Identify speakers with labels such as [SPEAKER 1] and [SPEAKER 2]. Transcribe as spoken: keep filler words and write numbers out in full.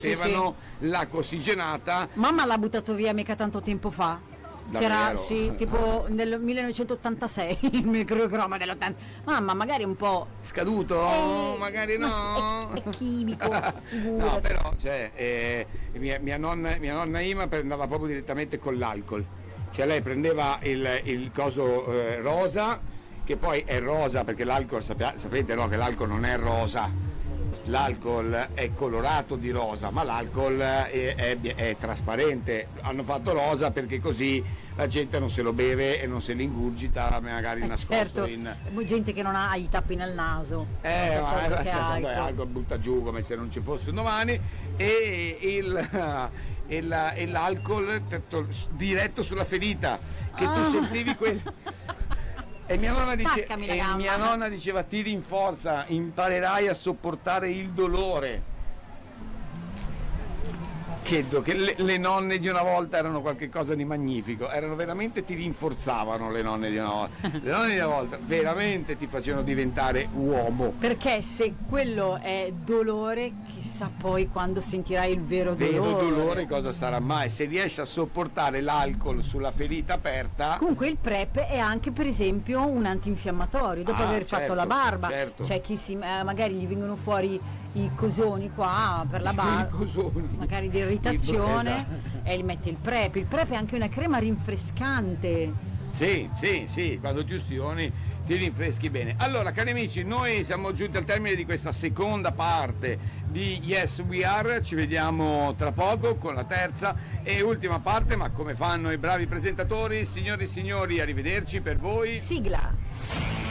[SPEAKER 1] Avevano sì, sì. l'acqua ossigenata.
[SPEAKER 2] Mamma l'ha buttato via mica tanto tempo fa. C'era,
[SPEAKER 1] Davvero?
[SPEAKER 2] sì, tipo nel millenovecentottantasei il microcroma dell'ottanta. Mamma, magari un po'
[SPEAKER 1] scaduto,
[SPEAKER 2] eh,
[SPEAKER 1] magari no.
[SPEAKER 2] È, è chimico.
[SPEAKER 1] No, però, cioè, eh, mia, mia, nonna, mia nonna Ima andava proprio direttamente con l'alcol. Cioè lei prendeva il, il coso eh, rosa, che poi è rosa perché l'alcol, sapete, sapete no, che l'alcol non è rosa. L'alcol è colorato di rosa, ma l'alcol è, è, è trasparente. Hanno fatto rosa perché così la gente non se lo beve e non se l'ingurgita magari
[SPEAKER 2] eh
[SPEAKER 1] nascosto
[SPEAKER 2] certo.
[SPEAKER 1] in...
[SPEAKER 2] gente che non ha i tappi nel naso.
[SPEAKER 1] Eh, ma è alcol butta giù come se non ci fosse un domani. E il, e la, e l'alcol diretto sulla ferita, che ah. tu sentivi quel... E mia, nonna dice, e mia nonna diceva ti rinforza, imparerai a sopportare il dolore. Credo che le, le nonne di una volta erano qualcosa di magnifico, erano veramente, ti rinforzavano le nonne di una volta. Le nonne di una volta veramente ti facevano diventare uomo.
[SPEAKER 2] Perché se quello è dolore, chissà poi quando sentirai il vero dolore.
[SPEAKER 1] Vero dolore cosa sarà mai? Se riesci a sopportare l'alcol sulla ferita aperta.
[SPEAKER 2] Comunque il PrEP è anche per esempio un antinfiammatorio, dopo ah, aver certo, fatto la barba.
[SPEAKER 1] Certo.
[SPEAKER 2] Cioè chi si, eh, magari gli vengono fuori i cosoni qua per la barba, magari di irritazione, e gli metti il PrEP. Il PrEP è anche una crema rinfrescante.
[SPEAKER 1] Sì, sì, sì, quando ti ustioni ti rinfreschi bene. Allora, cari amici, noi siamo giunti al termine di questa seconda parte di Yes We Are. Ci vediamo tra poco con la terza e ultima parte, ma come fanno i bravi presentatori, signori e signori, arrivederci per voi.
[SPEAKER 2] Sigla.